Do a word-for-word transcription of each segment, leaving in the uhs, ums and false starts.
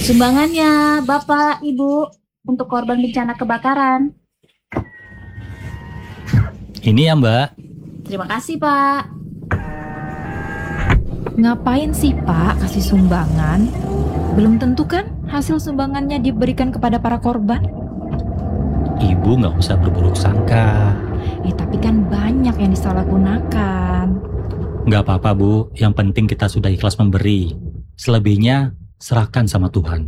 Sumbangannya Bapak, Ibu, untuk korban bencana kebakaran. Ini ya Mbak. Terima kasih Pak. Ngapain sih Pak kasih sumbangan? Belum tentu kan hasil sumbangannya diberikan kepada para korban? Ibu nggak usah berburuk sangka. Eh tapi kan banyak yang disalahgunakan. Nggak apa-apa Bu, yang penting kita sudah ikhlas memberi. Selebihnya serahkan sama Tuhan.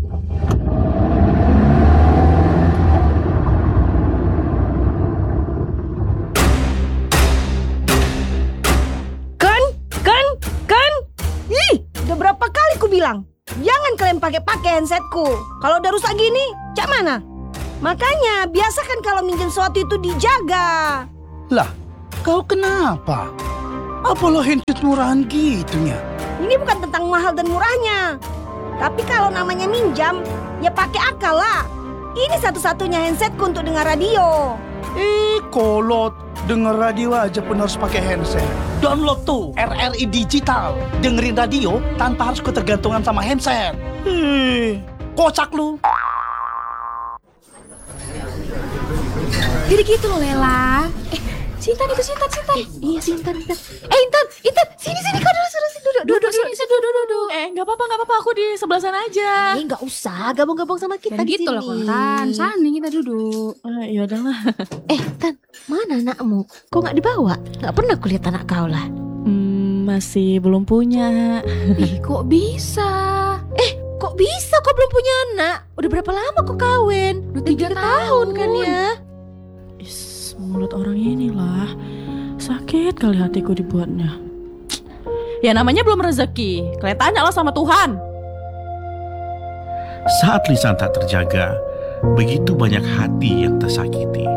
Kan, kan, kan. Ih, udah berapa kali ku bilang, jangan kalian pakai-pakai handsetku. Kalau udah rusak gini, cak mana? Makanya biasakan kalau minjem sesuatu itu dijaga. Lah, kau kenapa? Apa lo handset murahan gitunya? Ini bukan tentang mahal dan murahnya. Tapi kalau namanya minjam, ya pakai akal lah. Ini satu-satunya handsetku untuk dengar radio. Eh, kolot. Denger radio aja pun harus pakai handset. Download tuh R R I Digital. Dengerin radio tanpa harus ketergantungan sama handset. Eh, kocak lu. Jadi gitu loh Lela. Eh, Sintan itu Sintan, Sintan. Eh, iya Sintan, Intan. Eh Intan, Intan, sini sini kau dulu, duduk, duduk, duduk, sini, sini, duduk, duduk, duduk. Eh, nggak apa-apa, nggak apa-apa. Aku di sebelah sana aja. Eh, nggak usah gabung-gabung sama kita Dan di gitu sini. loh, Kontan. Sana kita duduk. Eh, ya udahlah. Eh, Tan, mana anakmu? Kok nggak dibawa? Nggak pernah kulihat anak kau lah. Hmm, masih belum punya. Ih, kok bisa? Kok bisa kau belum punya anak? Udah berapa lama kau kawin? Udah tiga, Tiga tahun kan tahun. ya? Is, mulut orang inilah. Sakit kali hatiku dibuatnya. Ya namanya belum rezeki. Kalian tanya lah sama Tuhan. Saat lisan tak terjaga, begitu banyak hati yang tersakiti.